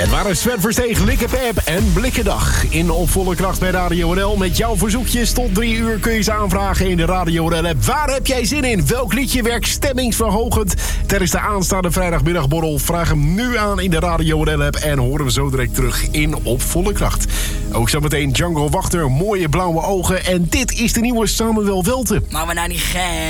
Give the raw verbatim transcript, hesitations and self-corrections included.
Het waren Sven Versteeg, Likke Pep en Blikkendag. In Op Volle Kracht bij Radio N L. Met jouw verzoekjes tot drie uur kun je ze aanvragen in de Radio N L-app. Waar heb jij zin in? Welk liedje werkt stemmingsverhogend tijdens de aanstaande vrijdagmiddagborrel? Vraag hem nu aan in de Radio N L-app en horen we zo direct terug in Op Volle Kracht. Ook zometeen Django Wachter, mooie blauwe ogen. En dit is de nieuwe Samuel Welten. Maar we nou niet gek.